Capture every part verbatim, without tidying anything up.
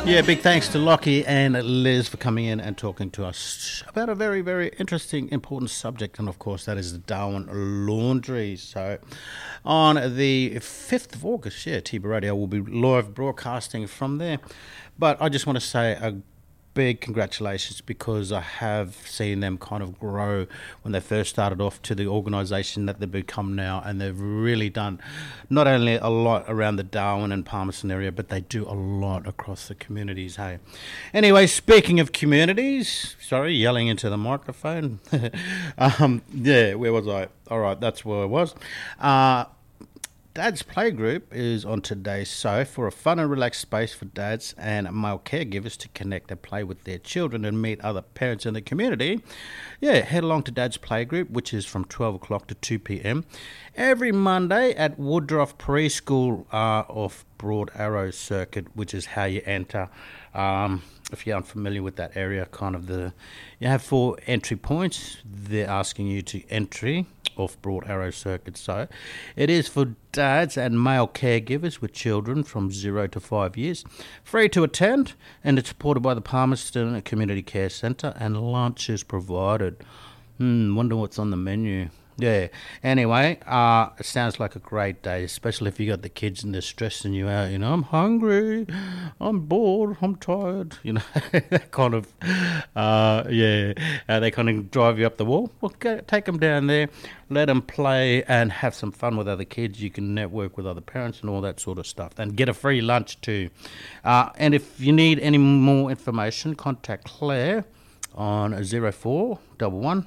Yeah, big thanks to Lockie and Liz for coming in and talking to us about a very, very interesting, important subject. And, of course, that is the Darwin Laundry. So, on the fifth of August, yeah, T B Radio will be live broadcasting from there. But I just want to say a big congratulations, because I have seen them kind of grow when they first started off to the organisation that they've become now, and they've really done not only a lot around the Darwin and Palmerston area, but they do a lot across the communities, hey. Anyway, speaking of communities, sorry, yelling into the microphone. um, yeah, where was I? All right, that's where I was. Uh, Dad's Playgroup is on today's show for a fun and relaxed space for dads and male caregivers to connect and play with their children and meet other parents in the community. Yeah, head along to Dad's Playgroup, which is from twelve o'clock to two p.m. every Monday at Woodruff Preschool uh, off Broad Arrow Circuit, which is how you enter. Um, if you're unfamiliar with that area, kind of the, you have four entry points. They're asking you to entry off Broad Arrow Circuit. So it is for dads and male caregivers with children from zero to five years. Free to attend, and it's supported by the Palmerston Community Care Centre, and lunch is provided. Hmm, wonder what's on the menu. Yeah, anyway, uh, it sounds like a great day, especially if you got the kids and they're stressing you out, you know, I'm hungry, I'm bored, I'm tired, you know, that kind of, uh, yeah, uh, they kind of drive you up the wall. Well, go, take them down there, let them play and have some fun with other kids. You can network with other parents and all that sort of stuff, and get a free lunch too. Uh, and if you need any more information, contact Claire on zero four one one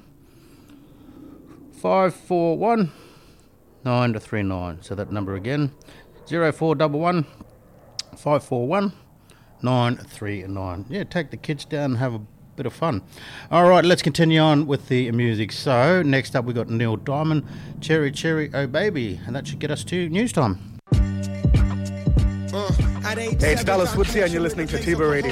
five four one nine three nine. So that number again, zero four one one five four one nine three nine. Yeah, take the kids down and have a bit of fun. All right, let's continue on with the music. So next up we got Neil Diamond, Cherry Cherry Oh Baby, and that should get us to news time. Hey, it's Dallas Woods here, and you're listening to T B Radio.